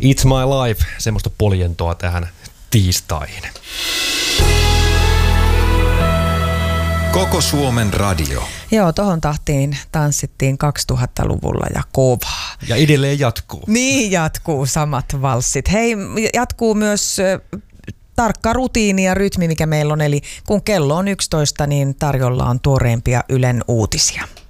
It's my life, semmoista poljentoa tähän tiistaihin. Koko Suomen radio. Joo, tohon tahtiin tanssittiin 2000-luvulla ja kovaa. Ja edelleen jatkuu. Niin jatkuu samat valssit. Hei, jatkuu myös tarkka rutiini ja rytmi, mikä meillä on. Eli kun kello on 11, niin tarjolla on tuoreimpia Ylen uutisia.